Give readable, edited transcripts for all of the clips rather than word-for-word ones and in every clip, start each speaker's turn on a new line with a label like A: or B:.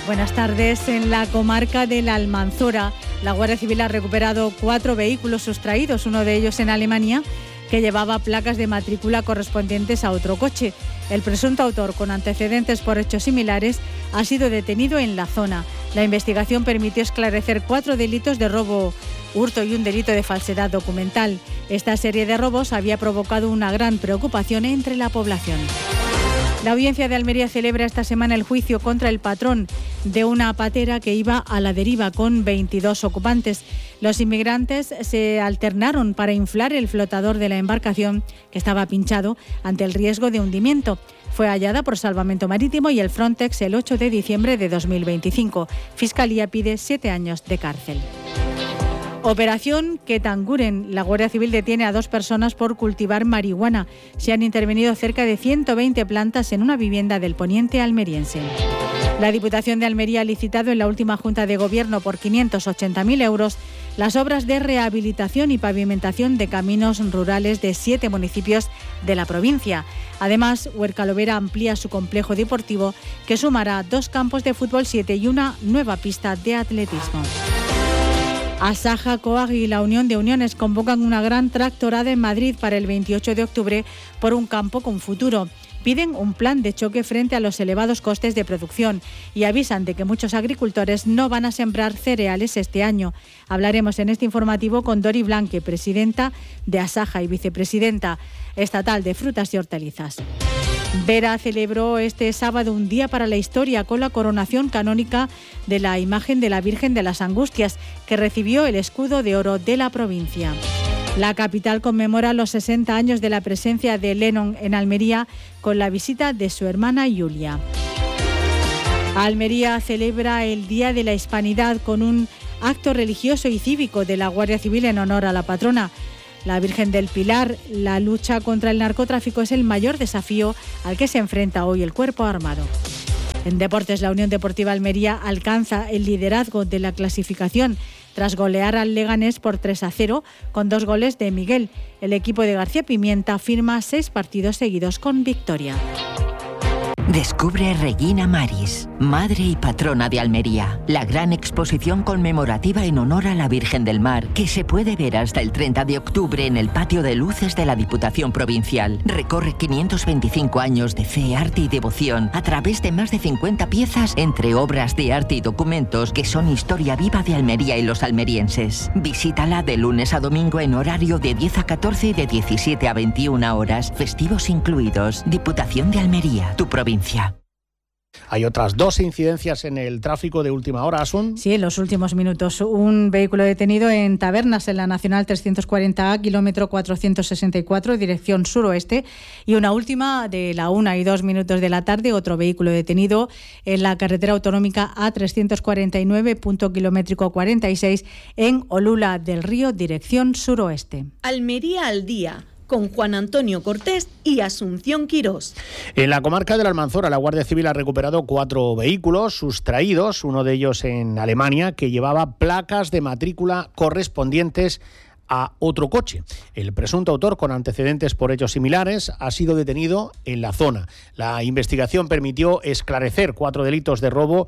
A: Buenas tardes. En la comarca de la Almanzora, la Guardia Civil ha recuperado 4 vehículos sustraídos, uno de ellos en Alemania, que llevaba placas de matrícula correspondientes a otro coche. El presunto autor, con antecedentes por hechos similares, ha sido detenido en la zona. La investigación permitió esclarecer 4 delitos de robo, hurto y un delito de falsedad documental. Esta serie de robos había provocado una gran preocupación entre la población. La Audiencia de Almería celebra esta semana el juicio contra el patrón de una patera que iba a la deriva con 22 ocupantes. Los inmigrantes se alternaron para inflar el flotador de la embarcación, que estaba pinchado ante el riesgo de hundimiento. Fue hallada por Salvamento Marítimo y el Frontex el 8 de diciembre de 2025. Fiscalía pide 7 años de cárcel. Operación Ketanguren. La Guardia Civil detiene a 2 personas por cultivar marihuana. Se han intervenido cerca de 120 plantas en una vivienda del poniente almeriense. La Diputación de Almería ha licitado en la última Junta de Gobierno por 580.000 euros las obras de rehabilitación y pavimentación de caminos rurales de 7 municipios de la provincia. Además, Huercalovera amplía su complejo deportivo, que sumará 2 campos de fútbol 7 y una nueva pista de atletismo. Asaja, COAG y la Unión de Uniones convocan una gran tractorada en Madrid para el 28 de octubre por un campo con futuro. Piden un plan de choque frente a los elevados costes de producción y avisan de que muchos agricultores no van a sembrar cereales este año. Hablaremos en este informativo con Dori Blanque, presidenta de Asaja y vicepresidenta estatal de frutas y hortalizas. Vera celebró este sábado un día para la historia con la coronación canónica de la imagen de la Virgen de las Angustias, que recibió el escudo de oro de la provincia. La capital conmemora los 60 años de la presencia de Lennon en Almería con la visita de su hermana Julia. Almería celebra el Día de la Hispanidad con un acto religioso y cívico de la Guardia Civil en honor a la patrona, la Virgen del Pilar. La lucha contra el narcotráfico es el mayor desafío al que se enfrenta hoy el Cuerpo Armado. En deportes, la Unión Deportiva Almería alcanza el liderazgo de la clasificación tras golear al Leganés por 3-0 con 2 goles de Miguel. El equipo de García Pimienta firma 6 partidos seguidos con victoria.
B: Descubre Regina Maris, madre y patrona de Almería. La gran exposición conmemorativa en honor a la Virgen del Mar, que se puede ver hasta el 30 de octubre en el patio de luces de la Diputación Provincial. Recorre 525 años de fe, arte y devoción a través de más de 50 piezas entre obras de arte y documentos que son historia viva de Almería y los almerienses. Visítala de lunes a domingo en horario de 10 a 14 y de 17 a 21 horas, festivos incluidos. Diputación de Almería, tu provincia.
C: Hay otras 2 incidencias en el tráfico de última hora, Asun.
A: Sí, en los últimos minutos. Un vehículo detenido en Tabernas, en la Nacional 340A, kilómetro 464, dirección suroeste. Y una última de la 1:02 de la tarde, otro vehículo detenido en la carretera autonómica A349, punto kilométrico 46, en Olula del Río, dirección suroeste.
D: Almería al día, con Juan Antonio Cortés y Asunción Quirós.
C: En la comarca de la Almanzora, la Guardia Civil ha recuperado 4 vehículos sustraídos, uno de ellos en Alemania, que llevaba placas de matrícula correspondientes a otro coche. El presunto autor, con antecedentes por hechos similares, ha sido detenido en la zona. La investigación permitió esclarecer 4 delitos de robo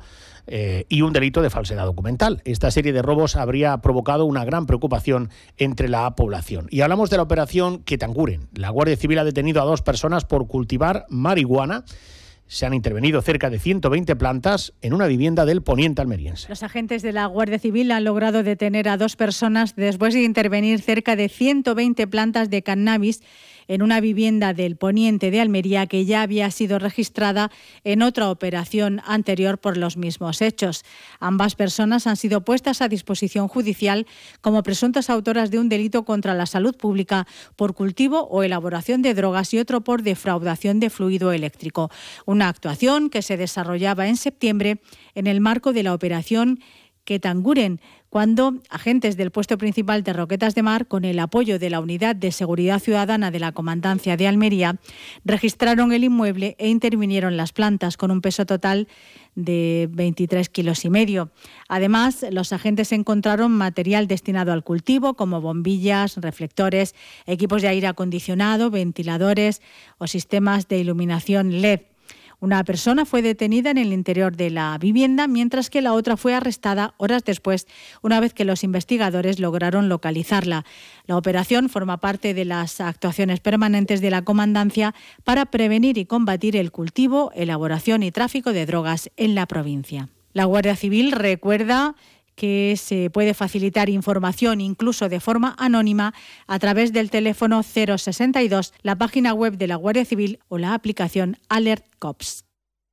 C: y un delito de falsedad documental. Esta serie de robos habría provocado una gran preocupación entre la población. Y hablamos de la operación Ketanguren. La Guardia Civil ha detenido a 2 personas por cultivar marihuana. Se han intervenido cerca de 120 plantas en una vivienda del poniente almeriense.
A: Los agentes de la Guardia Civil han logrado detener a 2 personas después de intervenir cerca de 120 plantas de cannabis en una vivienda del poniente de Almería que ya había sido registrada en otra operación anterior por los mismos hechos. Ambas personas han sido puestas a disposición judicial como presuntas autoras de un delito contra la salud pública por cultivo o elaboración de drogas y otro por defraudación de fluido eléctrico. Una actuación que se desarrollaba en septiembre en el marco de la operación Ketanguren, cuando agentes del puesto principal de Roquetas de Mar, con el apoyo de la Unidad de Seguridad Ciudadana de la Comandancia de Almería, registraron el inmueble e intervinieron las plantas con un peso total de 23,5 kilos. Además, los agentes encontraron material destinado al cultivo, como bombillas, reflectores, equipos de aire acondicionado, ventiladores o sistemas de iluminación LED. Una persona fue detenida en el interior de la vivienda, mientras que la otra fue arrestada horas después, una vez que los investigadores lograron localizarla. La operación forma parte de las actuaciones permanentes de la Comandancia para prevenir y combatir el cultivo, elaboración y tráfico de drogas en la provincia. La Guardia Civil recuerda que se puede facilitar información incluso de forma anónima a través del teléfono 062, la página web de la Guardia Civil o la aplicación Alert Cops.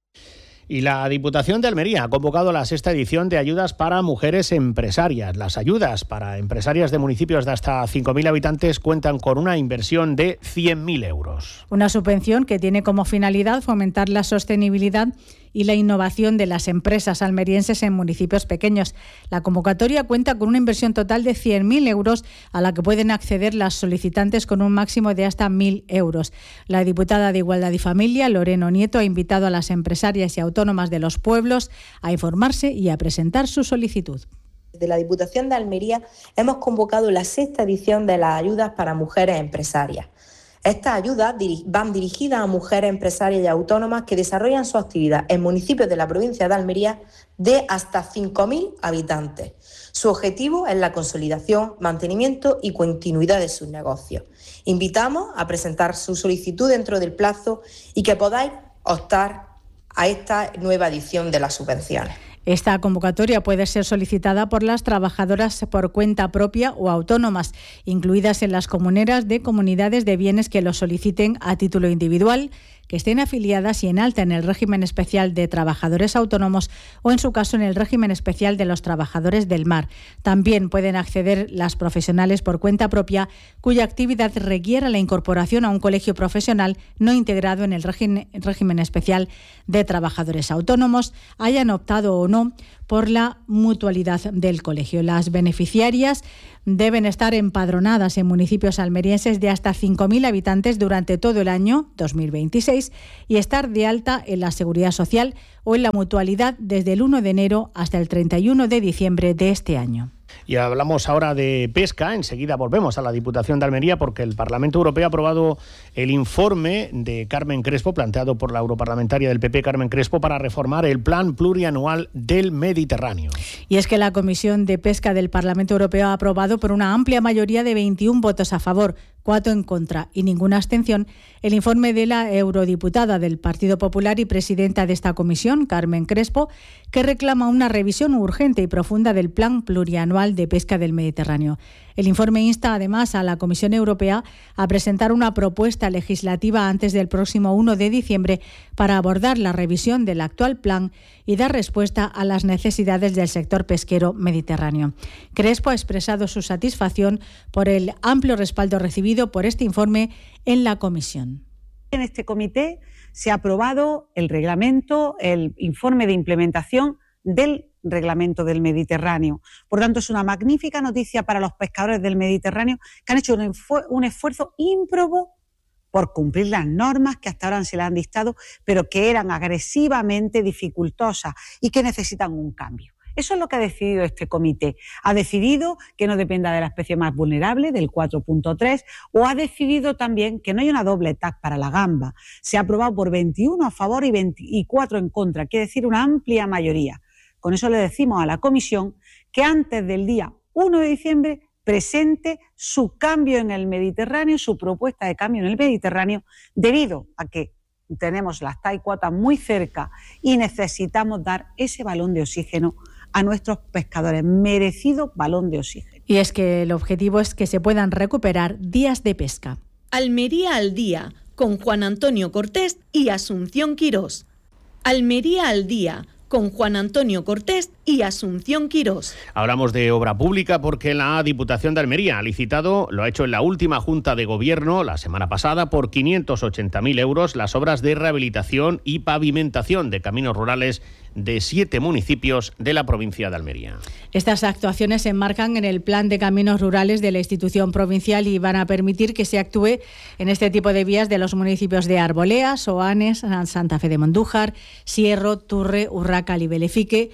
C: Y la Diputación de Almería ha convocado la 6ª edición de ayudas para mujeres empresarias. Las ayudas para empresarias de municipios de hasta 5.000 habitantes cuentan con una inversión de 100.000 euros.
A: Una subvención que tiene como finalidad fomentar la sostenibilidad y la innovación de las empresas almerienses en municipios pequeños. La convocatoria cuenta con una inversión total de 100.000 euros a la que pueden acceder las solicitantes con un máximo de hasta 1.000 euros. La diputada de Igualdad y Familia, Loreno Nieto, ha invitado a las empresarias y autónomas de los pueblos a informarse y a presentar su solicitud.
E: Desde la Diputación de Almería hemos convocado la 6ª edición de las ayudas para mujeres empresarias. Estas ayudas van dirigidas a mujeres empresarias y autónomas que desarrollan su actividad en municipios de la provincia de Almería de hasta 5.000 habitantes. Su objetivo es la consolidación, mantenimiento y continuidad de sus negocios. Invitamos a presentar su solicitud dentro del plazo y que podáis optar a esta nueva edición de las subvenciones.
A: Esta convocatoria puede ser solicitada por las trabajadoras por cuenta propia o autónomas, incluidas en las comuneras de comunidades de bienes que lo soliciten a título individual, que estén afiliadas y en alta en el régimen especial de trabajadores autónomos o, en su caso, en el régimen especial de los trabajadores del mar. También pueden acceder las profesionales por cuenta propia cuya actividad requiera la incorporación a un colegio profesional no integrado en el régimen especial de trabajadores autónomos, hayan optado o no por la mutualidad del colegio. Las beneficiarias deben estar empadronadas en municipios almerienses de hasta 5.000 habitantes durante todo el año 2026 y estar de alta en la Seguridad Social o en la mutualidad desde el 1 de enero hasta el 31 de diciembre de este año.
C: Y hablamos ahora de pesca. Enseguida volvemos a la Diputación de Almería porque el Parlamento Europeo ha aprobado el informe de Carmen Crespo, planteado por la europarlamentaria del PP, Carmen Crespo, para reformar el Plan Plurianual del Mediterráneo.
A: Y es que la Comisión de Pesca del Parlamento Europeo ha aprobado por una amplia mayoría de 21 votos a favor, 4 en contra y ninguna abstención, el informe de la eurodiputada del Partido Popular y presidenta de esta comisión, Carmen Crespo, que reclama una revisión urgente y profunda del Plan Plurianual de Pesca del Mediterráneo. El informe insta además a la Comisión Europea a presentar una propuesta legislativa antes del próximo 1 de diciembre para abordar la revisión del actual plan y dar respuesta a las necesidades del sector pesquero mediterráneo. Crespo ha expresado su satisfacción por el amplio respaldo recibido por este informe en la comisión.
F: En este comité se ha aprobado el reglamento, el informe de implementación del reglamento del Mediterráneo. Por tanto, es una magnífica noticia para los pescadores del Mediterráneo que han hecho un esfuerzo ímprobo por cumplir las normas que hasta ahora se les han dictado, pero que eran agresivamente dificultosas y que necesitan un cambio. Eso es lo que ha decidido este comité. Ha decidido que no dependa de la especie más vulnerable, del 4.3, o ha decidido también que no hay una doble TAC para la gamba. Se ha aprobado por 21 a favor y 24 en contra, quiere decir una amplia mayoría. Con eso le decimos a la Comisión que antes del día 1 de diciembre presente su cambio en el Mediterráneo, su propuesta de cambio en el Mediterráneo, debido a que tenemos las TAC cuotas muy cerca y necesitamos dar ese balón de oxígeno a nuestros pescadores, merecido balón de oxígeno.
A: Y es que el objetivo es que se puedan recuperar días de pesca.
D: Almería al día, con Juan Antonio Cortés y Asunción Quirós. Almería al día, con Juan Antonio Cortés y Asunción Quirós.
C: Hablamos de obra pública porque la Diputación de Almería ha licitado, lo ha hecho en la última Junta de Gobierno la semana pasada, por 580.000 euros las obras de rehabilitación y pavimentación de caminos rurales de 7 municipios de la provincia de Almería.
A: Estas actuaciones se enmarcan en el Plan de Caminos Rurales de la institución provincial y van a permitir que se actúe en este tipo de vías de los municipios de Arbolea, Soanes, Santa Fe de Mondújar, Sierro, Turre, Urracal y Belefique.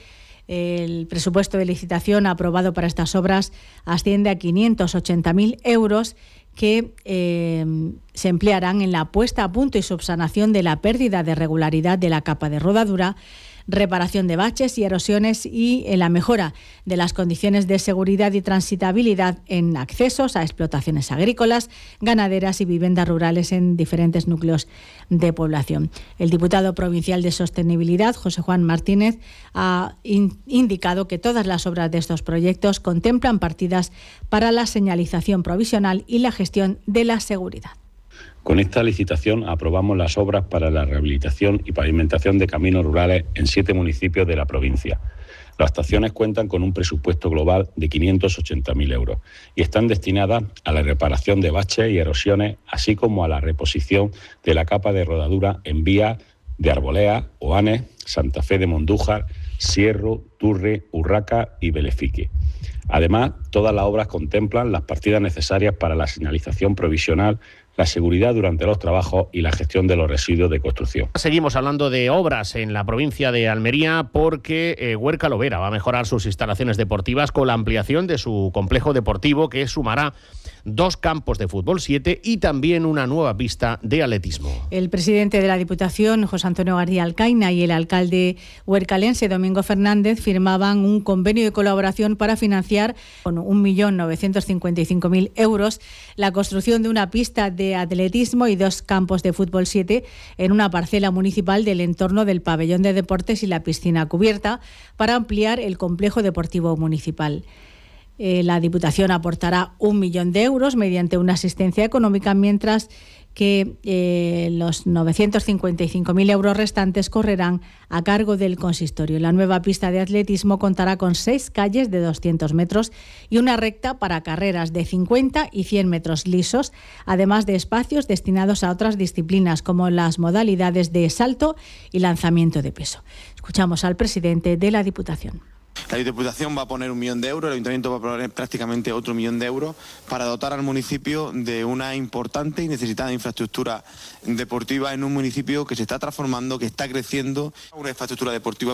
A: El presupuesto de licitación aprobado para estas obras asciende a 580.000 euros, que se emplearán en la puesta a punto y subsanación de la pérdida de regularidad de la capa de rodadura, reparación de baches y erosiones y en la mejora de las condiciones de seguridad y transitabilidad en accesos a explotaciones agrícolas, ganaderas y viviendas rurales en diferentes núcleos de población. El diputado provincial de Sostenibilidad, José Juan Martínez, ha indicado que todas las obras de estos proyectos contemplan partidas para la señalización provisional y la gestión de la seguridad.
G: Con esta licitación aprobamos las obras para la rehabilitación y pavimentación de caminos rurales en 7 municipios de la provincia. Las actuaciones cuentan con un presupuesto global de 580.000 euros y están destinadas a la reparación de baches y erosiones, así como a la reposición de la capa de rodadura en vías de Arbolea, Oanes, Santa Fe de Mondújar, Sierro, Turre, Urraca y Belefique. Además, todas las obras contemplan las partidas necesarias para la señalización provisional, la seguridad durante los trabajos y la gestión de los residuos de construcción.
C: Seguimos hablando de obras en la provincia de Almería porque Huerca Lovera va a mejorar sus instalaciones deportivas con la ampliación de su complejo deportivo, que sumará 2 campos de fútbol 7 y también una nueva pista de atletismo. El presidente de la Diputación, José Antonio García Alcaina, y el alcalde huercalense, Domingo Fernández, firmaban un convenio de colaboración para financiar con 1.955.000 euros la construcción de una pista de atletismo y 2 campos de fútbol 7 en una parcela municipal del entorno del pabellón de deportes y la piscina cubierta para ampliar el complejo deportivo municipal. La Diputación aportará 1 millón de euros mediante una asistencia económica, mientras que los 955.000 euros restantes correrán a cargo del consistorio. La nueva pista de atletismo contará con 6 calles de 200 metros y una recta para carreras de 50 y 100 metros lisos, además de espacios destinados a otras disciplinas como las modalidades de salto y lanzamiento de peso. Escuchamos al presidente de la Diputación.
H: La Diputación va a poner 1 millón de euros, el Ayuntamiento va a poner prácticamente otro 1 millón de euros para dotar al municipio de una importante y necesitada infraestructura deportiva en un municipio que se está transformando, que está creciendo, una infraestructura deportiva